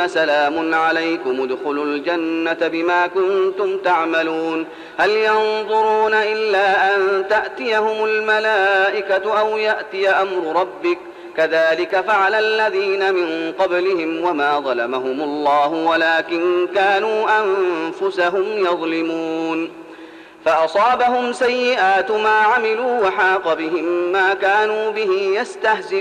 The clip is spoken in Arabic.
سلام عليكم ادخلوا الجنة بما كنتم تعملون هل ينظرون إلا أن تأتيهم الملائكة أو يأتي أمر ربك كذلك فعل الذين من قبلهم وما ظلمهم الله ولكن كانوا أنفسهم يظلمون فأصابهم سيئات ما عملوا وحاق بهم ما كانوا به يستهزئون